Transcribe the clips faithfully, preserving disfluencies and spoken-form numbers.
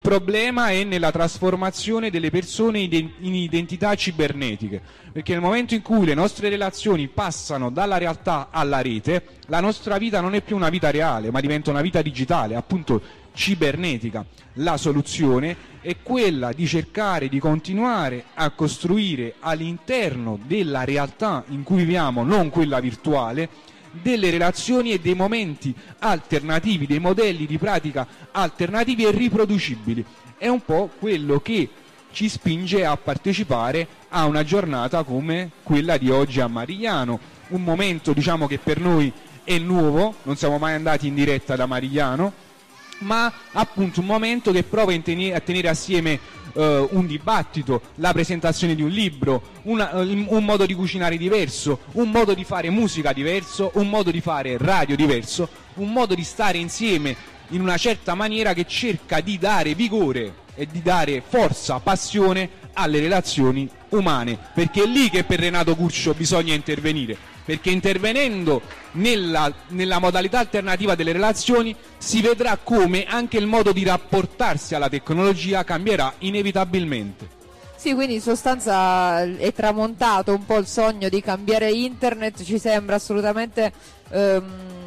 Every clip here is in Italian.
problema è nella trasformazione delle persone in identità cibernetiche, perché nel momento in cui le nostre relazioni passano dalla realtà alla rete, la nostra vita non è più una vita reale, ma diventa una vita digitale, appunto cibernetica. La soluzione è quella di cercare di continuare a costruire all'interno della realtà in cui viviamo, non quella virtuale, delle relazioni e dei momenti alternativi, dei modelli di pratica alternativi e riproducibili. È un po' quello che ci spinge a partecipare a una giornata come quella di oggi a Marigliano, un momento, diciamo, che per noi è nuovo, non siamo mai andati in diretta da Marigliano, ma appunto un momento che prova a tenere, a tenere assieme uh, un dibattito, la presentazione di un libro, una, uh, un modo di cucinare diverso, un modo di fare musica diverso, un modo di fare radio diverso, un modo di stare insieme in una certa maniera che cerca di dare vigore e di dare forza, passione alle relazioni umane, perché è lì che per Renato Curcio bisogna intervenire, perché intervenendo nella, nella modalità alternativa delle relazioni si vedrà come anche il modo di rapportarsi alla tecnologia cambierà inevitabilmente. Sì, quindi in sostanza è tramontato un po' il sogno di cambiare internet, ci sembra assolutamente ehm,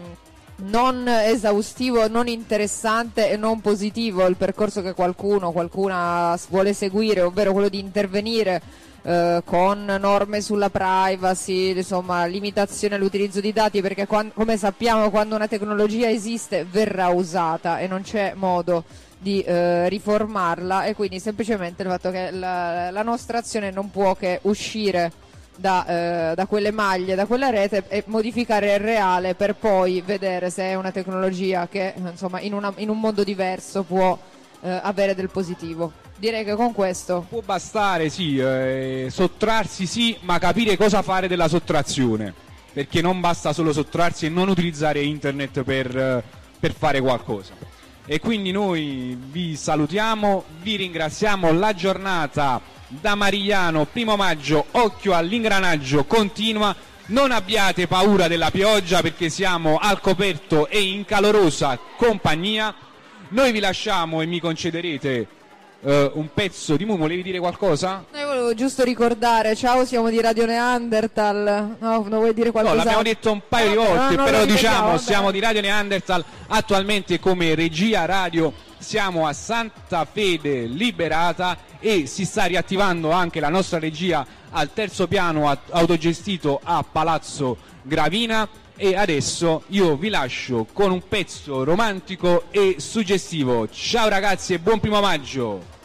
non esaustivo, non interessante e non positivo il percorso che qualcuno, qualcuna vuole seguire, ovvero quello di intervenire Eh, con norme sulla privacy, insomma limitazione all'utilizzo di dati, perché quando, come sappiamo, quando una tecnologia esiste verrà usata e non c'è modo di eh, riformarla, e quindi semplicemente il fatto che la, la nostra azione non può che uscire da, eh, da quelle maglie, da quella rete, e modificare il reale per poi vedere se è una tecnologia che insomma in, una, in un mondo diverso può eh, avere del positivo. Direi che con questo può bastare, sì, eh, sottrarsi sì, ma capire cosa fare della sottrazione, perché non basta solo sottrarsi e non utilizzare internet per, eh, per fare qualcosa. E quindi noi vi salutiamo, vi ringraziamo. La giornata da Marigliano, primo maggio, occhio all'ingranaggio, continua. Non abbiate paura della pioggia, perché siamo al coperto e in calorosa compagnia. Noi vi lasciamo e mi concederete Uh, un pezzo di Mumo. Volevi dire qualcosa? No, io volevo giusto ricordare, ciao, siamo di Radio Neanderthal. No, non vuoi dire qualcosa? No, l'abbiamo detto un paio di volte, no, no, però diciamo, vabbè. Siamo di Radio Neanderthal, attualmente come regia radio siamo a Santa Fede Liberata e si sta riattivando anche la nostra regia al terzo piano autogestito a Palazzo Gravina. E adesso io vi lascio con un pezzo romantico e suggestivo. Ciao ragazzi e buon primo maggio!